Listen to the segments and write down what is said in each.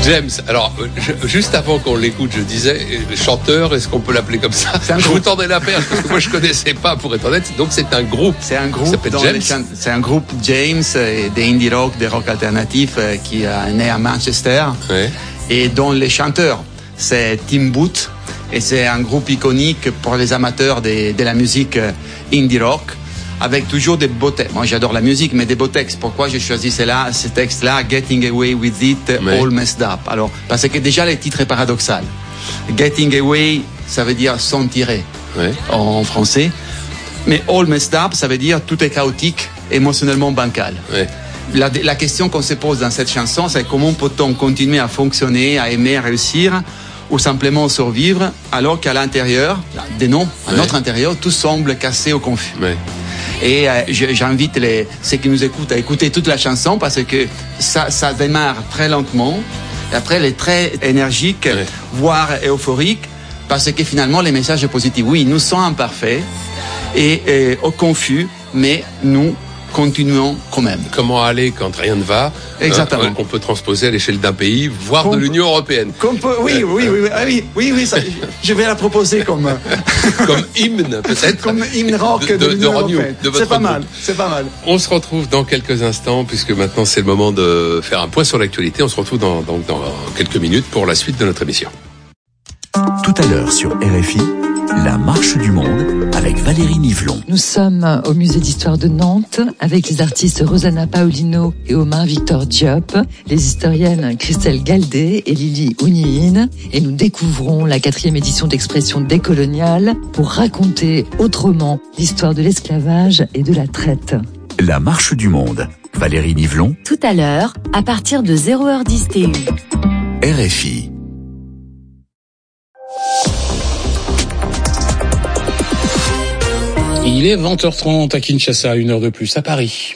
James, alors juste avant qu'on l'écoute, je disais, chanteur, est-ce qu'on peut l'appeler comme ça? Je vous tendais la perche parce que moi je connaissais pas, pour être honnête. Donc c'est un groupe. C'est un groupe. C'est un groupe James, des indie rock, des rock alternatifs qui est né à Manchester. Ouais. Et dont les chanteurs, c'est Tim Booth. Et c'est un groupe iconique pour les amateurs de la musique indie rock, avec toujours des beaux textes. Moi, j'adore la musique, mais des beaux textes. Pourquoi j'ai choisi ce texte-là, Getting Away With It, All Messed Up? Alors, parce que déjà, le titre est paradoxal. Getting Away, ça veut dire s'en tirer en français. Mais All Messed Up, ça veut dire tout est chaotique, émotionnellement bancal. Ouais. La question qu'on se pose dans cette chanson, c'est comment peut-on continuer à fonctionner, à aimer, à réussir, ou simplement survivre, alors qu'à l'intérieur, à notre intérieur, tout semble cassé ou confus. Ouais. Et j'invite ceux qui nous écoutent à écouter toute la chanson parce que ça démarre très lentement et après elle est très énergique, voire euphorique, parce que finalement les messages sont positifs. Oui, nous sommes imparfaits et confus, mais nous continuons quand même. Comment aller quand rien ne va? Exactement. Qu'on peut transposer à l'échelle d'un pays, voire de l'Union européenne. Oui, ça, je vais la proposer comme hymne, peut-être. Comme hymne rock de l'Union européenne. C'est pas mal. On se retrouve dans quelques instants, puisque maintenant c'est le moment de faire un point sur l'actualité. On se retrouve dans quelques minutes pour la suite de notre émission. Tout à l'heure sur RFI, la marche du monde avec Valérie Nivelon. Nous sommes au musée d'histoire de Nantes avec les artistes Rosanna Paulino et Omar Victor Diop, les historiennes Christelle Galdé et Lily Ouniine, et nous découvrons la 4e édition d'Expression décoloniale pour raconter autrement l'histoire de l'esclavage et de la traite. La marche du monde. Valérie Nivelon. Tout à l'heure, à partir de 0h10 TU. RFI. Il est 20h30 à Kinshasa, 1 heure de plus à Paris.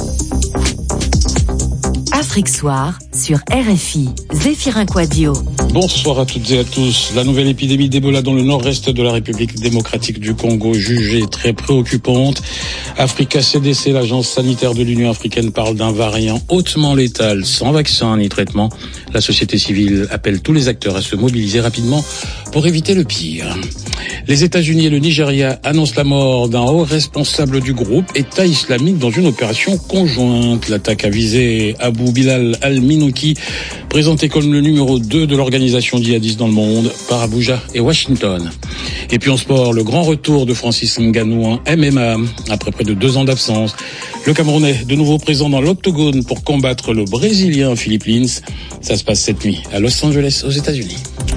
Afrique Soir sur RFI, Zéphirin Quadio. Bonsoir à toutes et à tous. La nouvelle épidémie d'Ebola dans le nord-est de la République démocratique du Congo, jugée très préoccupante. Africa CDC, l'agence sanitaire de l'Union africaine, parle d'un variant hautement létal, sans vaccin ni traitement. La société civile appelle tous les acteurs à se mobiliser rapidement pour éviter le pire. Les États-Unis et le Nigeria annoncent la mort d'un haut responsable du groupe État islamique dans une opération conjointe. L'attaque a visé Abu Bilal al-Minouki, présenté comme le numéro 2 de l'organisation djihadiste dans le monde par Abuja et Washington. Et puis en sport, le grand retour de Francis Ngannou en MMA après près de 2 ans d'absence. Le Camerounais, de nouveau présent dans l'octogone pour combattre le Brésilien Philippe Lins. Ça se passe cette nuit à Los Angeles, aux États-Unis.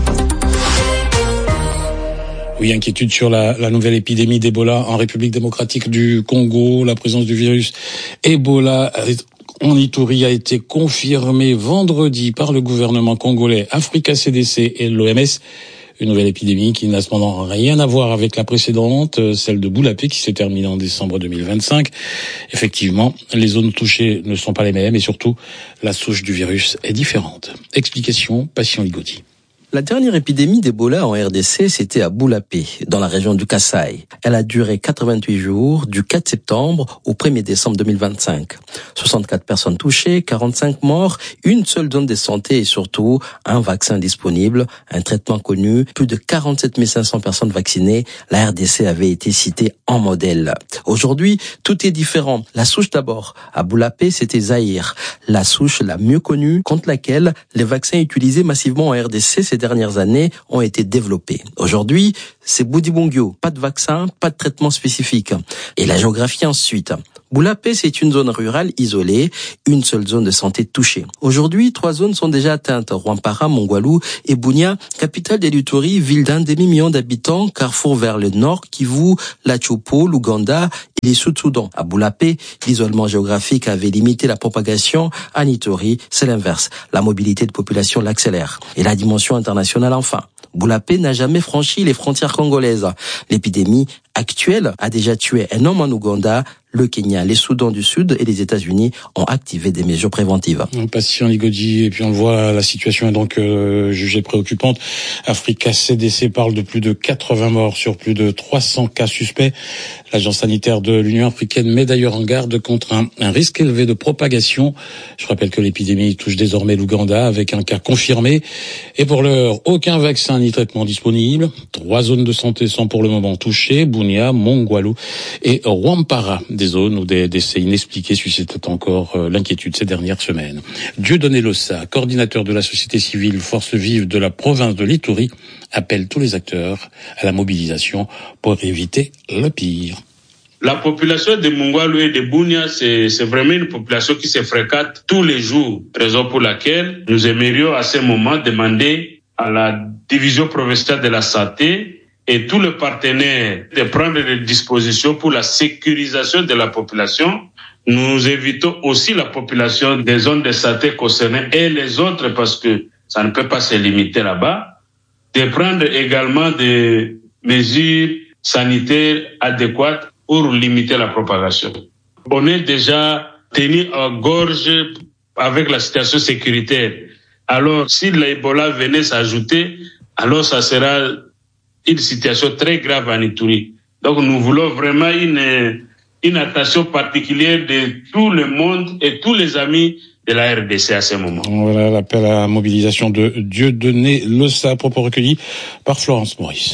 Oui, inquiétude sur la nouvelle épidémie d'Ebola en République démocratique du Congo. La présence du virus Ebola en Ituri a été confirmée vendredi par le gouvernement congolais, Africa CDC et l'OMS. Une nouvelle épidémie qui n'a cependant rien à voir avec la précédente, celle de Boulapé, qui s'est terminée en décembre 2025. Effectivement, les zones touchées ne sont pas les mêmes et surtout, la souche du virus est différente. Explication, Patient Ligotti. La dernière épidémie d'Ebola en RDC, c'était à Boulapé, dans la région du Kasaï. Elle a duré 88 jours, du 4 septembre au 1er décembre 2025. 64 personnes touchées, 45 morts, une seule zone de santé et surtout un vaccin disponible, un traitement connu, plus de 47 500 personnes vaccinées. La RDC avait été citée en modèle. Aujourd'hui, tout est différent. La souche d'abord. À Boulapé, c'était Zaïre, la souche la mieux connue, contre laquelle les vaccins utilisés massivement en RDC ces dernières années ont été développés. Aujourd'hui, c'est Boudibongyo. Pas de vaccin, pas de traitement spécifique. Et la géographie ensuite. Boulapé, c'est une zone rurale isolée, une seule zone de santé touchée. Aujourd'hui, 3 zones sont déjà atteintes. Rwampara, Mongwalu et Bunia, capitale de l'Ituri, ville d'un demi-million d'habitants, carrefour vers le nord, Kivu, la Chopo, l'Ouganda et les Sud-Soudan. À Boulapé, l'isolement géographique avait limité la propagation. À Ituri, c'est l'inverse. La mobilité de population l'accélère. Et la dimension internationale enfin. Boulapé n'a jamais franchi les frontières congolaises. L'épidémie actuelle a déjà tué un homme en Ouganda. Le Kenya, les Soudans du Sud et les États-Unis ont activé des mesures préventives. Patient Ligodji, et puis on le voit, la situation est donc jugée préoccupante. Africa CDC parle de plus de 80 morts sur plus de 300 cas suspects. L'agence sanitaire de l'Union africaine met d'ailleurs en garde contre un risque élevé de propagation. Je rappelle que l'épidémie touche désormais l'Ouganda avec un cas confirmé. Et pour l'heure, aucun vaccin ni traitement disponible. 3 zones de santé sont pour le moment touchées. Bunia, Mongwalu et Rwampara. Des zones où des décès inexpliqués suscitent encore l'inquiétude ces dernières semaines. Dieudonné Lossa, coordinateur de la société civile Forces Vives de la province de l'Ituri, appelle tous les acteurs à la mobilisation pour éviter le pire. La population de Mongwalu et de Bunia, c'est vraiment une population qui se fréquente tous les jours. Raison pour laquelle nous aimerions à ce moment demander à la division provinciale de la santé et tous les partenaires de prendre des dispositions pour la sécurisation de la population. Nous invitons aussi la population des zones de santé concernées et les autres, parce que ça ne peut pas se limiter là-bas, de prendre également des mesures sanitaires adéquates pour limiter la propagation. On est déjà tenu en gorge avec la situation sécuritaire. Alors, si l'Ebola venait s'ajouter, alors ça sera une situation très grave en Ituri. Donc, nous voulons vraiment une attention particulière de tout le monde et tous les amis de la RDC à ce moment. Voilà l'appel à la mobilisation de Dieudonné Lossa, propos recueillis par Florence Maurice.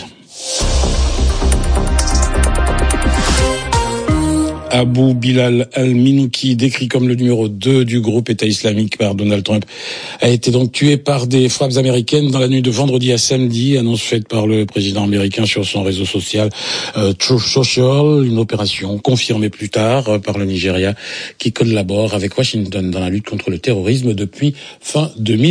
Abou Bilal al-Minouki, décrit comme le numéro 2 du groupe État islamique par Donald Trump, a été donc tué par des frappes américaines dans la nuit de vendredi à samedi, annonce faite par le président américain sur son réseau social Truth Social, une opération confirmée plus tard par le Nigeria qui collabore avec Washington dans la lutte contre le terrorisme depuis fin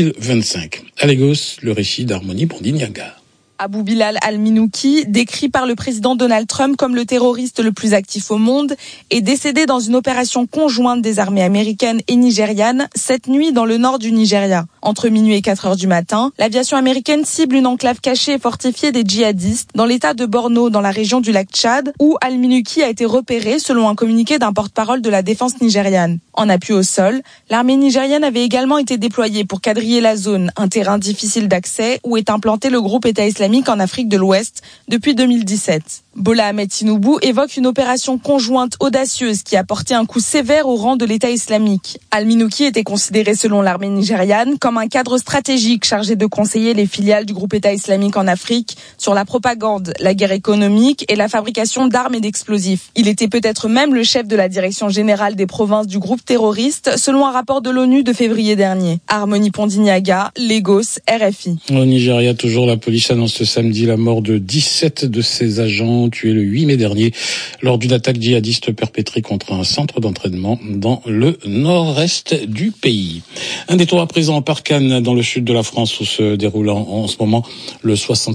2025. À Lagos, le récit d'Harmonie Bondinyaga. Abou Bilal al-Minouki, décrit par le président Donald Trump comme le terroriste le plus actif au monde, est décédé dans une opération conjointe des armées américaines et nigérianes cette nuit dans le nord du Nigeria. Entre minuit et 4 heures du matin, l'aviation américaine cible une enclave cachée et fortifiée des djihadistes dans l'état de Borno, dans la région du lac Tchad, où al-Minouki a été repéré selon un communiqué d'un porte-parole de la défense nigériane. En appui au sol, l'armée nigériane avait également été déployée pour quadriller la zone, un terrain difficile d'accès où est implanté le groupe État islamique en Afrique de l'Ouest depuis 2017. Bola Ahmed Tinubu évoque une opération conjointe audacieuse qui a porté un coup sévère au rang de l'État islamique. Al-Minouki était considéré selon l'armée nigériane comme un cadre stratégique chargé de conseiller les filiales du groupe État islamique en Afrique sur la propagande, la guerre économique et la fabrication d'armes et d'explosifs. Il était peut-être même le chef de la direction générale des provinces du groupe terroriste selon un rapport de l'ONU de février dernier. Harmonie Bondinyaga, Lagos, RFI. Au Nigeria, toujours, la police annonce ce samedi la mort de 17 de ses agents tués le 8 mai dernier lors d'une attaque djihadiste perpétrée contre un centre d'entraînement dans le nord-est du pays. Un détour à présent par Cannes, dans le sud de la France, où se déroule en ce moment le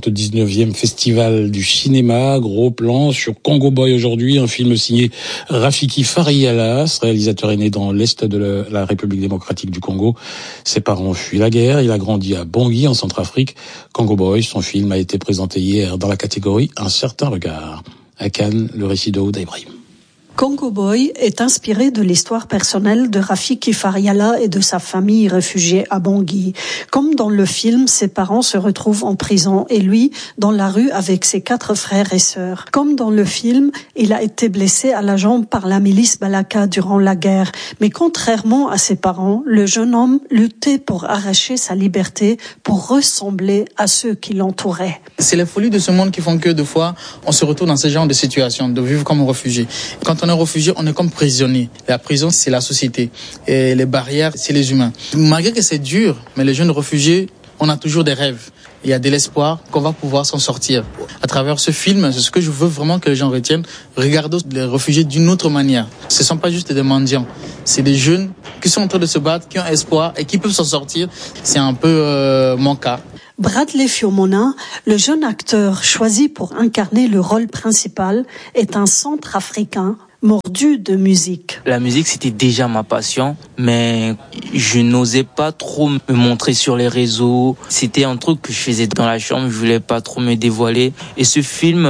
79e festival du cinéma. Gros plan sur Congo Boy aujourd'hui, un film signé Rafiki Fariala. Ce réalisateur est né dans l'est de la République démocratique du Congo. Ses parents ont fui la guerre. Il a grandi à Bangui, en Centrafrique. Congo Boy, son film a été présenté hier dans la catégorie Un certain regard. À Cannes, le récit de Ouda Ibrahim. Congo Boy est inspiré de l'histoire personnelle de Rafiki Fariala et de sa famille réfugiée à Bangui. Comme dans le film, ses parents se retrouvent en prison et lui dans la rue avec ses 4 frères et sœurs. Comme dans le film, il a été blessé à la jambe par la milice Balaka durant la guerre. Mais contrairement à ses parents, le jeune homme luttait pour arracher sa liberté, pour ressembler à ceux qui l'entouraient. C'est les folies de ce monde qui font que, des fois, on se retrouve dans ce genre de situation, de vivre comme réfugié. Quand on est réfugié, on est comme prisonnier. La prison, c'est la société. Et les barrières, c'est les humains. Malgré que c'est dur, mais les jeunes réfugiés, on a toujours des rêves. Il y a de l'espoir qu'on va pouvoir s'en sortir. À travers ce film, c'est ce que je veux vraiment que les gens retiennent. Regardons les réfugiés d'une autre manière. Ce ne sont pas juste des mendiants. C'est des jeunes qui sont en train de se battre, qui ont espoir et qui peuvent s'en sortir. C'est un peu mon cas. Bradley Fiomona, le jeune acteur choisi pour incarner le rôle principal, est un Centrafricain mordu de musique. La musique, c'était déjà ma passion, mais je n'osais pas trop me montrer sur les réseaux. C'était un truc que je faisais dans la chambre, je voulais pas trop me dévoiler. Et ce film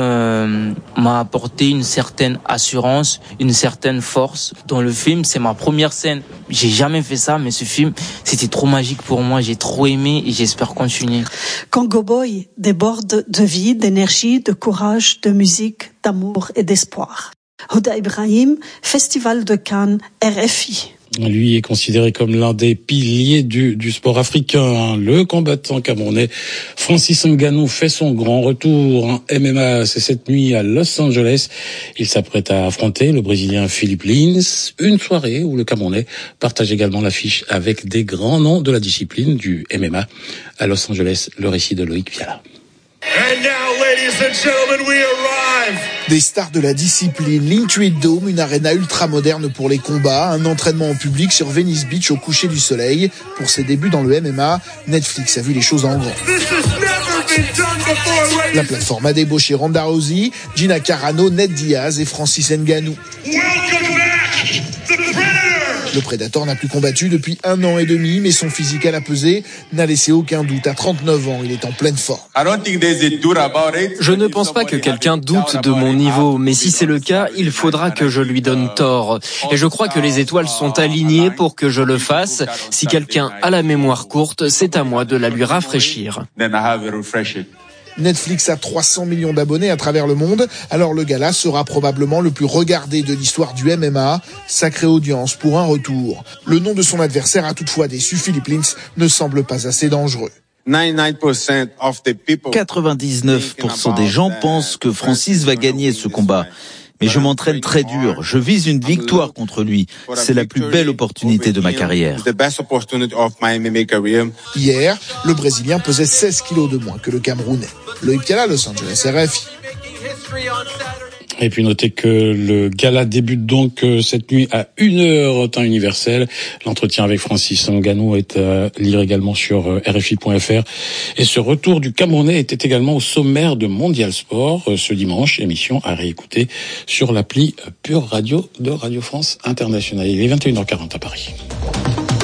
m'a apporté une certaine assurance, une certaine force. Dans le film, c'est ma première scène. J'ai jamais fait ça, mais ce film, c'était trop magique pour moi. J'ai trop aimé et j'espère continuer. Congo Boy déborde de vie, d'énergie, de courage, de musique, d'amour et d'espoir. Hoda Ibrahim, Festival de Cannes, RFI. Lui est considéré comme l'un des piliers du sport africain. Le combattant camerounais Francis Ngannou fait son grand retour. MMA, c'est cette nuit à Los Angeles. Il s'apprête à affronter le Brésilien Philippe Lins. Une soirée où le Camerounais partage également l'affiche avec des grands noms de la discipline du MMA. À Los Angeles, le récit de Loïc Viala. And now, ladies and gentlemen, we arrive. Des stars de la discipline, l'Intuit Dome, une arena ultra moderne pour les combats, un entraînement en public sur Venice Beach au coucher du soleil. Pour ses débuts dans le MMA, Netflix a vu les choses en grand. La plateforme a débauché Ronda Rousey, Gina Carano, Ned Diaz et Francis Ngannou. Le Predator n'a plus combattu depuis 1 an et demi, mais son physique à la pesée n'a laissé aucun doute. À 39 ans, il est en pleine forme. Je ne pense pas que quelqu'un doute de mon niveau, mais si c'est le cas, il faudra que je lui donne tort. Et je crois que les étoiles sont alignées pour que je le fasse. Si quelqu'un a la mémoire courte, c'est à moi de la lui rafraîchir. Netflix a 300 millions d'abonnés à travers le monde, alors le gala sera probablement le plus regardé de l'histoire du MMA. Sacrée audience pour un retour. Le nom de son adversaire a toutefois déçu. Philippe Lins ne semble pas assez dangereux. 99% des gens pensent que Francis va gagner ce combat. Mais je m'entraîne très dur. Je vise une victoire contre lui. C'est la plus belle opportunité de ma carrière. Hier, le Brésilien pesait 16 kilos de moins que le Camerounais. Loïc Viala, Los Angeles, RFI. Et puis notez que le gala débute donc cette nuit à 1h temps universel. L'entretien avec Francis Ngannou est à lire également sur RFI.fr. Et ce retour du Camerounais était également au sommaire de Mondial Sport ce dimanche. Émission à réécouter sur l'appli Pure Radio de Radio France Internationale. Il est 21h40 à Paris.